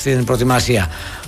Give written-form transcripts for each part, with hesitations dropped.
στην προετοιμασία.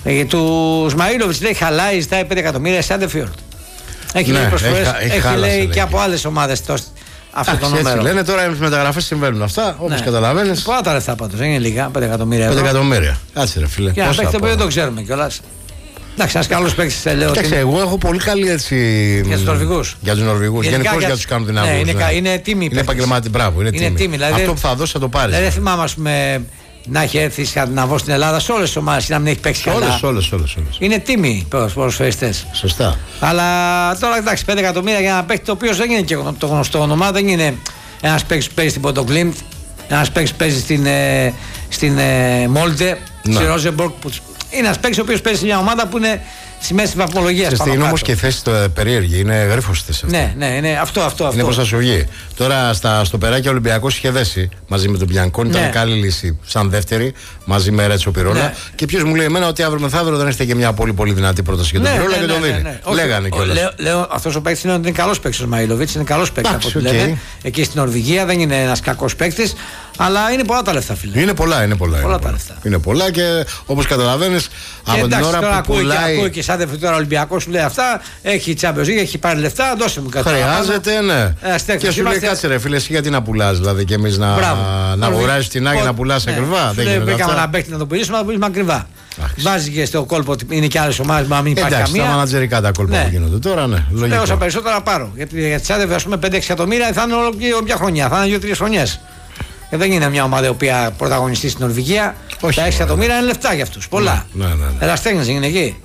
Του Σμαΐλοβιτς λέει χαλάει, ζητάει 5 εκατομμύρια Σάντεφιορντ. Έχει λέει προσφορές, έχει λέει και από άλλες ομάδες αυτό το νούμερο. Λένε τώρα οι μεταγραφές συμβαίνουν αυτά, όπως καταλαβαίνεις. Πολλά τα λεφτά πάντως, δεν είναι λίγα, 5 εκατομμύρια. 5 εκατομμύρια. Κάτσε ρε φίλε. Και ένα παίκτη που δεν το ξέρουμε κιόλας. Εντάξει, ένας καλός παίκτης λέω. Κοίταξε, εγώ έχω πολύ καλή έτσι. Για τους Νορβηγούς. Για τους Νορβηγούς. Γενικώς για τους κάνουν την αγώνα. Είναι τίμη. Είναι επαγγελματή, μπράβο. Είναι τίμη. Αυτό που θα δώσει θα το πάρει. Δεν θυμάμαι, ας πούμε, να έχει έρθει σκανδιναβός στην Ελλάδα σε όλες τις ομάδες, να μην έχει παίξει καλά. Όλες. Είναι τίμη ποδοσφαιριστές. Σωστά. Αλλά τώρα εντάξει, 5 εκατομμύρια για ένα παίκτη το οποίο δεν είναι και το γνωστό όνομα, δεν είναι ένας παίκτης που παίζει στην Ποντογκλίμπ, ένας παίκτης που παίζει στην Μόλτε, στη Ρόζεμπορκ. Είναι ένας παίκτης ο οποίος παίζει σε μια ομάδα που είναι στη μέση της βαθμολογίας. Είναι όμως και η θέση περίεργη, είναι γρίφος θέση αυτή. Ναι, είναι αυτό. Είναι προστασιογή. Τώρα στο περάκι ο Ολυμπιακός είχε δέσει μαζί με τον Μπιανκόνη, ήταν καλή λύση σαν δεύτερη μαζί με Ρέτσο Πιρόλα. Ναι. Και ποιος μου λέει εμένα ότι αύριο μεθαύριο δεν έχετε και μια πολύ δυνατή πρόταση για τον Πιρόλα και τον δίνει. Λέγανε κιόλας. Λέω αυτός ο παίκτης είναι καλός παίκτης ο Σμαΐλοβιτς, είναι καλός παίκτης από ό,τι λένε. Εκεί στην Νορβηγία δεν είναι ένας κακός παίκτης. Αλλά είναι πολλά τα λεφτά, φίλε. Είναι πολλά. Τα λεφτά. Είναι πολλά και όπως καταλαβαίνεις από την ώρα που πουλάει. Ακούει και σαν τώρα ο Ολυμπιακός σου λέει αυτά, έχει Champions League, έχει πάρει λεφτά, δώσε μου κάτι. Χρειάζεται, ναι. Και σου λέει κάτσε ρε φίλε, εσύ γιατί να πουλάς, δηλαδή και εμείς να αγοράσεις την και να πουλάς ακριβά. Δεν γίνεται. Βρήκαμε ένα παίκτη να το πουλήσουμε, να το πουλήσουμε ακριβά. Βάζει και στο κόλπο ότι είναι και άλλες ομάδες, μα μην υπάρχει καμία. Εντάξει, τα μανατζερικά τα κόλπα που γίνονται τώρα, ναι. Λέω όσα περισσότερα πάρω. Γιατί για τις άδευε, ας πούμε, 5-6 εκατομμύρια θα είναι όποια χρονιά, θα είναι 2-3 χρονιές. Δεν είναι μια ομάδα η οποία πρωταγωνιστεί στην Νορβηγία. Τα 6 εκατομμύρια είναι λεφτά για αυτούς. Πολλά. Εραστέχνες είναι εκεί.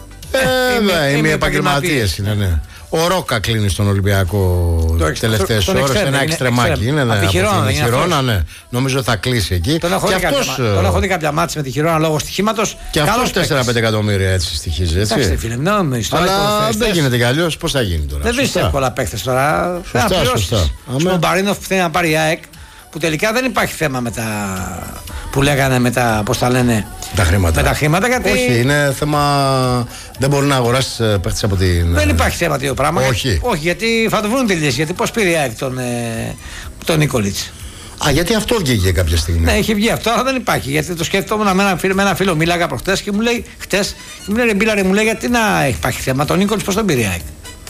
Είναι επαγγελματίες είναι, ναι. Ο Ρόκα κλείνει στον Ολυμπιακό τελευταίες ώρες. Ένα εξτρεμάκι είναι. Από τη Χιρόνα, ναι. Νομίζω θα κλείσει εκεί. Τον έχω δει κάποια μάτς με τη Χιρόνα λόγω στοιχήματος. Και αυτός 4-5 εκατομμύρια έτσι στοιχίζει. Εντάξει, φίλε, αλλά δεν γίνεται κι αλλιώς. Πώς θα γίνει τώρα. Δεν βρίσκει εύκολα παίκτες τώρα. Σωστά. Ο Μπαρίνοφ που θέλει να πάρει η ΑΕΚ. Που τελικά δεν υπάρχει θέμα με τα. Που λέγανε με τα. Πώς τα λένε. Τα χρήματα. Με τα χρήματα, γιατί. Όχι, είναι θέμα. Δεν μπορεί να αγοράσει παίχτη από την. Δεν υπάρχει θέμα τέτοιο πράγμα. Όχι, γιατί θα το βρουν τη λύση. Γιατί πώς πήρε η ΑΕΚ τον Νίκολιτς. Γιατί αυτό βγήκε κάποια στιγμή. Ναι, είχε βγει αυτό, αλλά δεν υπάρχει. Γιατί το σκέφτομαι με ένα φίλο, μίλαγα προχτές και μου λέει. Χτες, μου λέει Μπίλαρε, μου λέει γιατί να υπάρχει θέμα. Τον Νίκολιτς πώς τον πήρε η ΑΕΚ.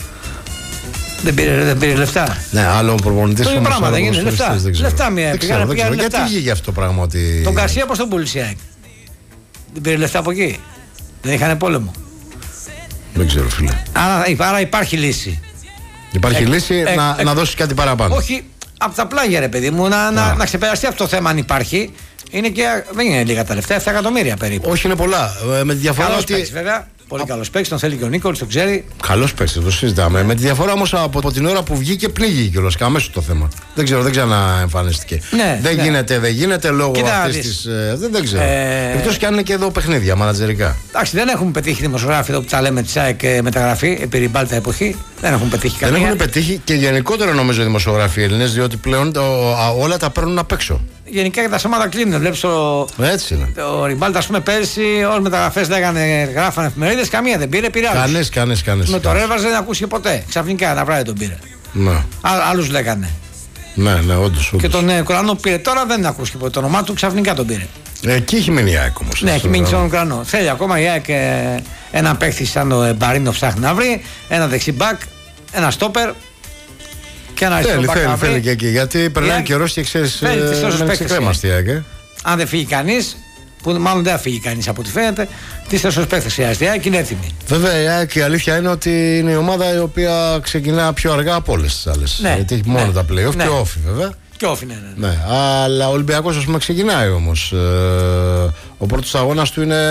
Δεν πήρε λεφτά. Ναι, άλλο προπονητής. Το πράγμα δεν είναι λεφτά. Λεφτά μία πήγανε. Γιατί βγήκε αυτό το πράγμα ότι. Τον Γκαρσία πώς τον πούλησε η ΑΕΚ. Δεν πήρε λεφτά από εκεί. Δεν είχαν πόλεμο. Δεν ξέρω, φίλε. Άρα υπάρχει λύση. Υπάρχει λύση να δώσεις κάτι παραπάνω. Όχι από τα πλάγια, ρε παιδί μου, να ξεπεραστεί αυτό το θέμα αν υπάρχει. Είναι και, δεν είναι λίγα τα λεφτά, 7 εκατομμύρια περίπου. Όχι, είναι πολλά. Με τη διαφορά ότι. Παίξεις, βέβαια. Πολύ καλός παίκτης, τον θέλει και ο Νίκολης, τον ξέρει. Καλός παίκτης, το συζητάμε. Με τη διαφορά όμως από την ώρα που βγήκε πνίγηκε κιόλας και αμέσως το θέμα. Δεν ξέρω, δεν ξαναεμφανίστηκε. Δεν γίνεται λόγω αυτής της. Δεν ξέρω. Εκτός κι αν είναι και εδώ παιχνίδια, μανατζερικά. Εντάξει, δεν έχουμε πετύχει δημοσιογράφοι εδώ που τα λέμε τη ΑΕΚ μεταγραφή επί Ριμπάλτα εποχή. Δεν έχουν πετύχει κανένα. Δεν έχουν πετύχει και γενικότερα νομίζω οι δημοσιογράφοι Έλληνες, διότι πλέον όλα τα παίρνουν απ' έξω. Γενικά και τα σώματα κλείνουν. Βλέπεις ο Ριμπάλτα, ας πούμε, πέρσι όλες οι μεταγραφές λέγανε, γράφανε εφημερίδες, καμία δεν πήρε, πήρε άλλους. Κανείς. Με το Ρέβαζ δεν ακούσει ποτέ. Ξαφνικά ένα βράδυ τον πήρε. Ναι. Άλλους λέγανε. Ναι, όντως. Και τον Κορανό πήρε τώρα, δεν ακούσει ποτέ το όνομά του, ξαφνικά τον πήρε. Εκεί έχει μείνει η ΑΕΚ όμως. Ναι, έχει μείνει στον Κορανό. Θέλει ακόμα η ΑΕΚ ένα παίχτη σαν το Μπαρίνο ψάχνει να βρει, ένα δεξιμπάκ, ένα στόπερ. Και ένα θέλει και εκεί. Γιατί περνάει καιρός και ξέρεις. Ξεκρέμαστε η ΑΕΚ. Αν δεν φύγει κανείς, που μάλλον δεν θα φύγει κανείς από ό,τι φαίνεται, τις τέσσερις παίχτες χρειάζεται. Η ΑΕΚ είναι έτοιμη. Βέβαια, η ΑΕΚ η αλήθεια είναι ότι είναι η ομάδα η οποία ξεκινά πιο αργά από όλες τις άλλες. Ναι, γιατί έχει μόνο τα play-off και όφι, βέβαια. Και όφι, ναι. Αλλά ο Ολυμπιακός, ας πούμε, ξεκινάει όμως. Ο πρώτος αγώνας του είναι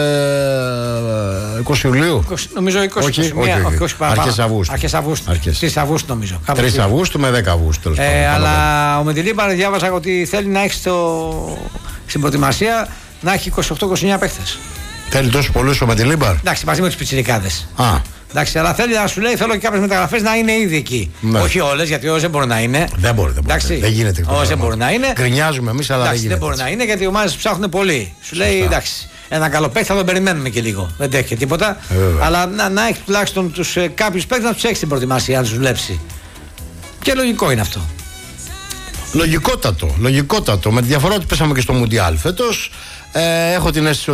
20 Ιουλίου. Νομίζω 20. Όχι, Αρχές Αυγούστου. Αρχές Αυγούστου. 3 Αυγούστου νομίζω. 3 Αυγούστου με 10 Αυγούστου. Αλλά ο Μεντιλίμπαρ διάβαζα ότι θέλει να έχει στην προετοιμασία να έχει 28-29 παίχτες. Θέλει τόσο πολλούς ο Μεντιλίμπαρ. Εντάξει, μαζί με τους πιτσιρικάδες. Εντάξει, αλλά θέλει να σου λέει: θέλω και κάποιες μεταγραφές να είναι ήδη εκεί. Ναι. Όχι όλες, γιατί όλες δεν μπορεί να είναι. Δεν μπορεί. Δεν γίνεται. Όλες δεν μπορεί να είναι. Γκρινιάζουμε εμείς, αλλά εντάξει, δεν γίνεται. Δεν μπορεί να είναι γιατί οι ομάδες ψάχνουν πολύ. Σου λέει: εντάξει, ένα καλό παίκτη θα τον περιμένουμε και λίγο. Δεν τρέχει τίποτα. Αλλά να έχει τουλάχιστον κάποιους παίκτες να τους έχει στην προετοιμασία, να τους δουλέψει. Και λογικό είναι αυτό. Λογικότατο. Με τη διαφορά ότι πέσαμε και στο Μουντιάλ φέτος. Έχω την αίσθηση